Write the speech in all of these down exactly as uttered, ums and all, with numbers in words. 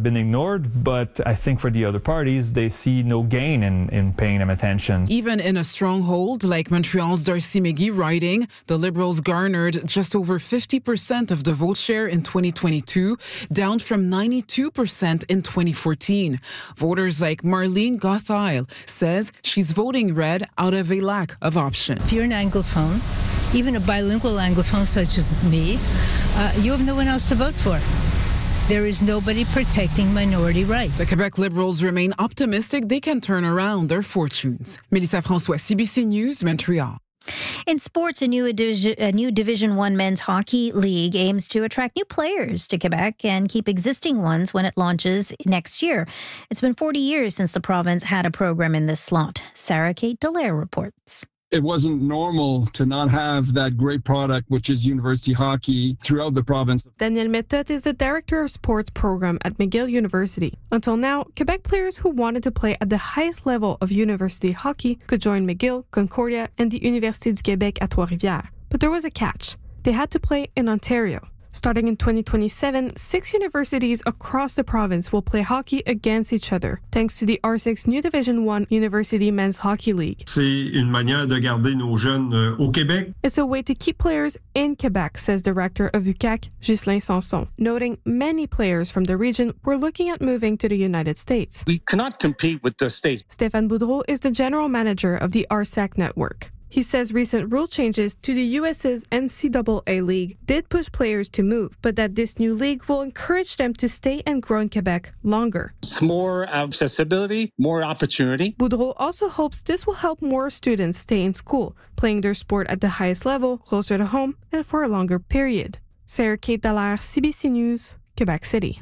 been ignored, but I think for the other parties, they see no gain in, in paying them attention. Even in a stronghold like Montreal's Darcy McGee riding, the Liberals garnered just over fifty percent of the vote share in twenty twenty-two, down from ninety-two percent in twenty fourteen. Voters like Marlene Gottheil says she's voting red out of a lack of options. If you're an Anglophone, even a bilingual Anglophone such as me, uh, you have no one else to vote for. There is nobody protecting minority rights. The Quebec Liberals remain optimistic they can turn around their fortunes. Mélissa François, C B C News, Montreal. In sports, a new, edi- a new Division One men's hockey league aims to attract new players to Quebec and keep existing ones when it launches next year. It's been forty years since the province had a program in this slot. Sarah Kate Dallaire reports. It wasn't normal to not have that great product, which is university hockey, throughout the province. Daniel Méthode is the director of sports program at McGill University. Until now, Quebec players who wanted to play at the highest level of university hockey could join McGill, Concordia, and the Université du Québec at Trois-Rivières. But there was a catch. They had to play in Ontario. Starting in twenty twenty-seven, six universities across the province will play hockey against each other, thanks to the R six new Division One University Men's Hockey League. C'est une manière de garder nos jeunes euh, au Québec. It's a way to keep players in Quebec, says director of U Q A C, Ghislain Sanson, noting many players from the region were looking at moving to the United States. We cannot compete with the States. Stéphane Boudreau is the general manager of the R S A C network. He says recent rule changes to the U S's N C double A league did push players to move, but that this new league will encourage them to stay and grow in Quebec longer. It's more accessibility, more opportunity. Boudreau also hopes this will help more students stay in school, playing their sport at the highest level, closer to home, and for a longer period. Sarah Kate Dallaire, C B C News, Quebec City.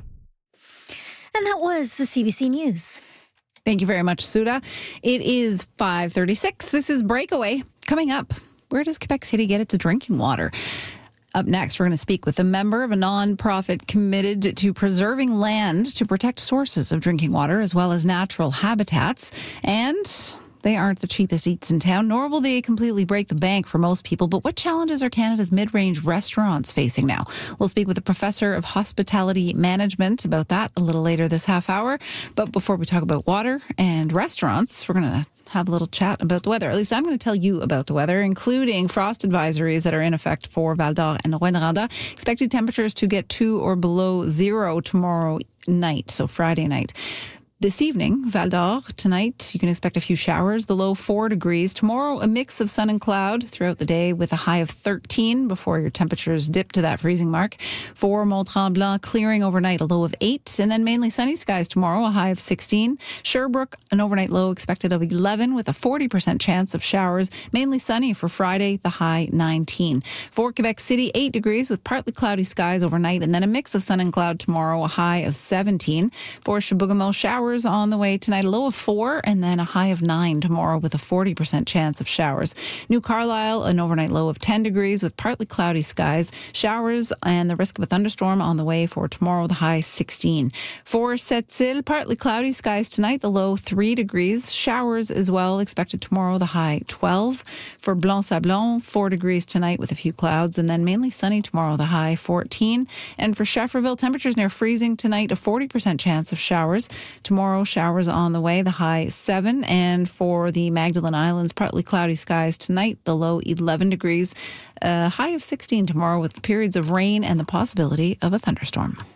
And that was the C B C News. Thank you very much, Suda. It is five thirty-six. This is Breakaway. Coming up, where does Quebec City get its drinking water? Up next, we're going to speak with a member of a nonprofit committed to preserving land to protect sources of drinking water as well as natural habitats. And they aren't the cheapest eats in town, nor will they completely break the bank for most people. But what challenges are Canada's mid-range restaurants facing now? We'll speak with a professor of hospitality management about that a little later this half hour. But before we talk about water and restaurants, we're going to have a little chat about the weather. At least I'm going to tell you about the weather, including frost advisories that are in effect for Val d'Or and Rouyn-Noranda. Expected temperatures to get to or below zero tomorrow night, so Friday night. This evening, Val d'Or, tonight, you can expect a few showers, the low four degrees. Tomorrow, a mix of sun and cloud throughout the day with a high of thirteen before your temperatures dip to that freezing mark. For Mont-Tremblant, clearing overnight, a low of eight. And then mainly sunny skies tomorrow, a high of sixteen. Sherbrooke, an overnight low expected of eleven with a forty percent chance of showers. Mainly sunny for Friday, the high nineteen. For Quebec City, eight degrees with partly cloudy skies overnight. And then a mix of sun and cloud tomorrow, a high of seventeen. For Chibougamau, showers on the way tonight, a low of four, and then a high of nine tomorrow with a forty percent chance of showers. New Carlisle, an overnight low of ten degrees with partly cloudy skies, showers, and the risk of a thunderstorm on the way for tomorrow, the high sixteen. For Sept-Îles, partly cloudy skies tonight, the low three degrees, showers as well expected tomorrow, the high twelve. For Blanc-Sablon, four degrees tonight with a few clouds, and then mainly sunny tomorrow, the high fourteen. And for Schefferville, temperatures near freezing tonight, a forty percent chance of showers. Tomorrow, showers on the way, the high seven. And for the Magdalen Islands, partly cloudy skies tonight, the low eleven degrees, a high of sixteen tomorrow with periods of rain and the possibility of a thunderstorm.